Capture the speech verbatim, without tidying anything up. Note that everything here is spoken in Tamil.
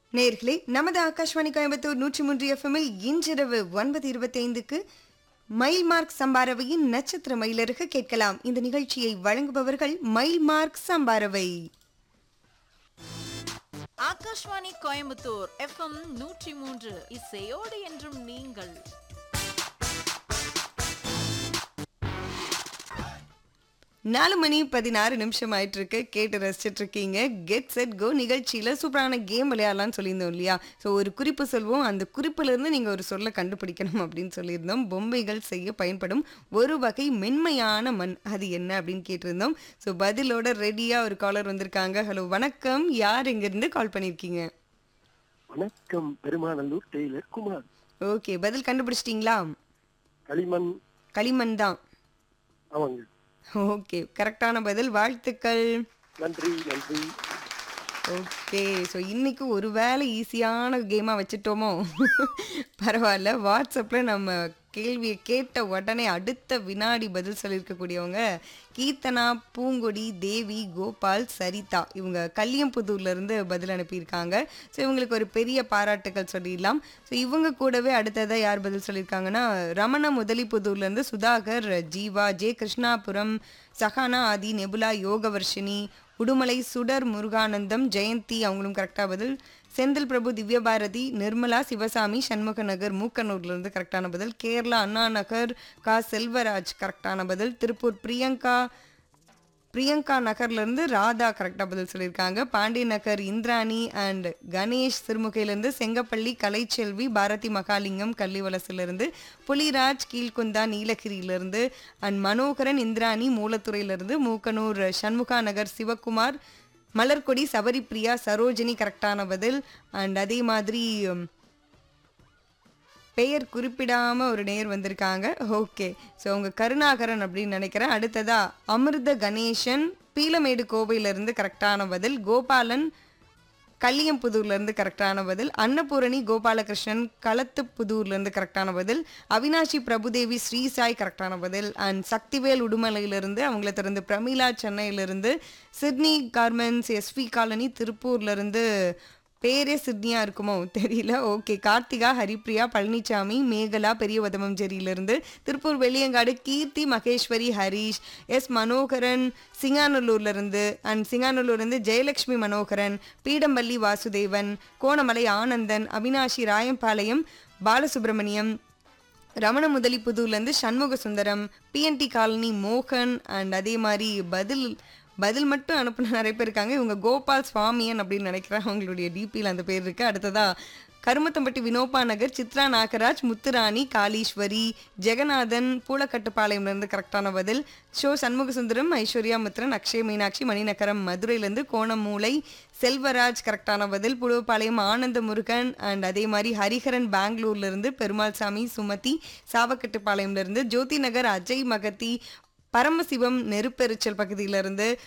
நேர்களே நமது ஆகாஷ்வாணி கோயம்புத்தூர் நூற்றி மூன்று எஃப்எம்மில் இன்றிரவு ஒன்பது இருபத்தைந்துக்கு மைல் மார்க் சம்பாரவையின் நட்சத்திர மயிலருக கேட்கலாம். இந்த நிகழ்ச்சியை வழங்குபவர்கள் mile mark சம்பாரவை. Akashvani Coimbatore FM நூற்றி மூன்று இசையோடு என்றும் நீங்கள். நாலு மணி பதினாறு நிமிஷம் ஆயிட்டு இருக்கு. கேட்டு ரசிச்சுட்டு இருக்கீங்க கெட் செட் கோ நிகழ்ச்சியில. சூப்பரான கேம் விளையாடலாம்னு சொல்லியிருந்தோம் இல்லையா? ஸோ ஒரு குறிப்பு சொல்வோம், அந்த குறிப்புல இருந்து நீங்க ஒரு சொல்ல கண்டுபிடிக்கணும் அப்படின்னு சொல்லியிருந்தோம். பொம்மைகள் செய்ய பயன்படும் ஒரு வகை மென்மையான மண், அது என்ன அப்படின்னு கேட்டிருந்தோம். ஸோ பதிலோட ரெடியா ஒரு காலர் வந்திருக்காங்க. ஹலோ வணக்கம், யார் எங்க இருந்து கால் பண்ணிருக்கீங்க? வணக்கம், பெருமாநல்லூர் டெய்லர் குமார். ஓகே, பதில் கண்டுபிடிச்சிட்டீங்களா? களிமண். களிமண் தான். ஆமாங்க. ஓகே, கரெக்டான பதில், வாழ்த்துக்கள். நன்றி நன்றி. ஓகே, ஸோ இன்னைக்கு ஒரு வேளை ஈஸியான கேமாக வச்சுட்டோமோ? பரவாயில்ல. வாட்ஸ்அப்பில் நம்ம கேள்வியை கேட்ட உடனே அடுத்த வினாடி பதில் சொல்லியிருக்கக்கூடியவங்க கீர்த்தனா, பூங்கொடி, தேவி, கோபால், சரிதா. இவங்க கல்லியம்புதூர்லேருந்து பதில் அனுப்பியிருக்காங்க. ஸோ இவங்களுக்கு ஒரு பெரிய பாராட்டுக்கள் சொல்லிடலாம். ஸோ இவங்க கூடவே அடுத்ததாக யார் பதில் சொல்லியிருக்காங்கன்னா, ரமண முதலிப்புதூர்லேருந்து சுதாகர், ஜீவா, ஜே கிருஷ்ணாபுரம், சஹானா ஆதி, நெபுலா, யோகவர்ஷினி, உடுமலை சுடர் முருகானந்தம், ஜெயந்தி அவங்களும் கரெக்டாக பதில். செந்தில் பிரபு, திவ்யபாரதி, நிர்மலா, சிவசாமி, சண்முக நகர், மூக்கனூர்லேருந்து கரெக்டான பதில். கேரளா அண்ணா நகர் கா செல்வராஜ் கரெக்டான பதில். திருப்பூர் பிரியங்கா பிரியங்கா நகர்லேருந்து ராதா கரெக்டாக பதில் சொல்லியிருக்காங்க. பாண்டிய நகர் இந்திராணி அண்ட் கணேஷ் சிறுமுகையிலேருந்து, செங்கப்பள்ளி கலைச்செல்வி, பாரதி மகாலிங்கம் கள்ளிவலசிலிருந்து, புலிராஜ் கீழ்குந்தா நீலகிரியிலிருந்து, அண்ட் மனோகரன் இந்திராணி மூலத்துறையிலிருந்து, மூக்கனூர் சண்முகா நகர் சிவகுமார், மலர்கொடி, சபரிப்பிரியா, சரோஜினி கரெக்டான பதில். அண்ட் அதே மாதிரி பெயர் குறிப்பிடாம ஒரு நேர் வந்திருக்காங்க. ஓகே, ஸோ உங்க கருணாகரன் அப்படின்னு நினைக்கிறேன். அடுத்ததா அமிர்த கணேசன் பீலமேடு கோவையிலிருந்து கரெக்டான பதில். கோபாலன் கல்லியம்புதூர்லேருந்து கரெக்டான பதில். அன்னபூரணி கோபாலகிருஷ்ணன் களத்துப்புதூர்லேருந்து கரெக்டான பதில். அவினாஷி பிரபுதேவி ஸ்ரீசாய் கரெக்டான பதில். அண்ட் சக்திவேல் உடுமலையிலிருந்து, அவங்கள திறந்து பிரமிளா சென்னையிலிருந்து, சிட்னி கார்மெண்ட்ஸ் எஸ்வி காலனி திருப்பூர்லேருந்து, பேரே சிட்னியா இருக்குமோ தெரியல. ஓகே, கார்த்திகா, ஹரிப்ரியா, பழனிசாமி, மேகலா பெரிய வதமஞ்சேரியிலிருந்து, திருப்பூர் வெளியங்காடு கீர்த்தி, Maheswari, Harish, S Manoharan சிங்காநல்லூர்லேருந்து, and சிங்காநல்லூர்லேருந்து Jayalakshmi Manoharan, Peedampalli Vasudevan, Konamalai Anandan, Avinashi, Rayampalayam Balasubramaniam, Ramana முதலிப்புதூர்லேருந்து Shanmuga Sundaram, BNT colony மோகன். அண்ட் அதே மாதிரி பதில் பதில் மட்டும் அனுப்பின நிறைய பேர் இருக்காங்க. இவங்க கோபால் சுவாமியன் அப்படின்னு நினைக்கிறேன், அவங்களுடைய டிபியில் அந்த பேர் இருக்குது. அடுத்ததாக கருமத்தம்பட்டி வினோபா நகர், சித்ரா நாகராஜ், முத்துராணி, காளீஸ்வரி, ஜெகநாதன் பூலக்கட்டுப்பாளையம்லேருந்து கரெக்டான பதில். ஷோ சண்முகசுந்தரம், ஐஸ்வர்யா மித்ரன், அக்ஷய் மீனாட்சி, மணிநகரம் மதுரையிலேருந்து, கோணமூலை செல்வராஜ் கரெக்டான பதில். புழுவப்பாளையம் ஆனந்த முருகன். அண்ட் அதே மாதிரி ஹரிஹரன் பெங்களூர்லேருந்து, பெருமாள் சாமி, சுமதி சாவக்கட்டுப்பாளையம்லேருந்து, ஜோதி நகர் அஜய் மகதி, பரமசிவம் நெருப்பெரிச்சல் பகுதியிலிருந்து,